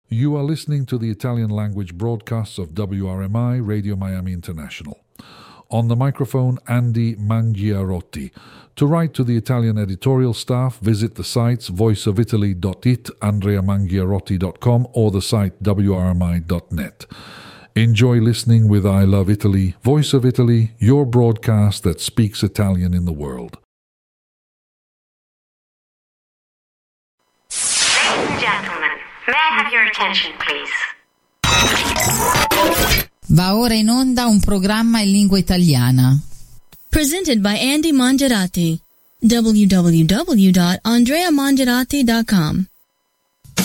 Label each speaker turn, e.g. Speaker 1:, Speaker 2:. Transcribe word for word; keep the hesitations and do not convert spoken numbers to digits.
Speaker 1: You are listening to the Italian language broadcasts of W R M I Radio Miami International. On the microphone, Andy Mangiarotti. To write to the Italian editorial staff, visit the sites voice of italy dot it, andrea mangiarotti dot com, or the site w r m i dot net. Enjoy listening with I Love Italy, Voice of Italy, your broadcast that speaks Italian in the world.
Speaker 2: Ladies and gentlemen, may I have your attention, please?
Speaker 3: Va ora in onda un programma in lingua italiana.
Speaker 4: Presented by Andy Mangiarotti. w w w dot andrea mangiarotti dot com